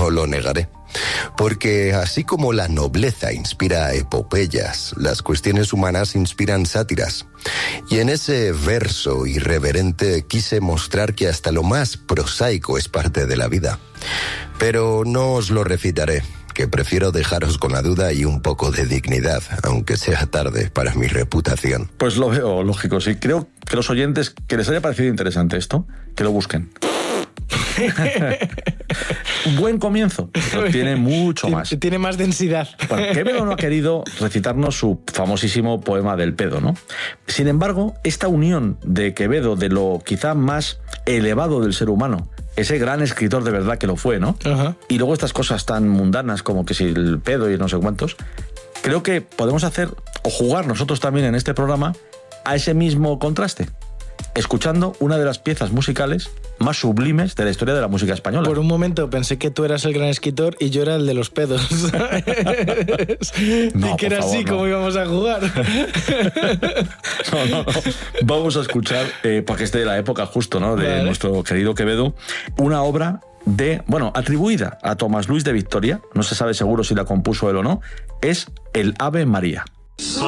no lo negaré. Porque así como la nobleza inspira epopeyas, las cuestiones humanas inspiran sátiras. Y en ese verso irreverente quise mostrar que hasta lo más prosaico es parte de la vida. Pero no os lo recitaré, que prefiero dejaros con la duda y un poco de dignidad, aunque sea tarde para mi reputación. Pues lo veo lógico, sí. Creo que los oyentes que les haya parecido interesante esto, que lo busquen. Un buen comienzo, pero tiene mucho más. Tiene más densidad. Bueno, Quevedo no ha querido recitarnos su famosísimo poema del pedo, ¿no? Sin embargo, esta unión de Quevedo de lo quizá más elevado del ser humano, ese gran escritor de verdad que lo fue, ¿no? Ajá. Y luego estas cosas tan mundanas como que si el pedo y no sé cuántos, creo que podemos hacer o jugar nosotros también en este programa a ese mismo contraste, escuchando una de las piezas musicales más sublimes de la historia de la música española. Por un momento pensé que tú eras el gran escritor y yo era el de los pedos. No, y que era por favor, así no. como íbamos a jugar. No. Vamos a escuchar, porque es de la época justo, ¿no? De nuestro querido Quevedo, una obra atribuida a Tomás Luis de Victoria, no se sabe seguro si la compuso él o no, es el Ave María.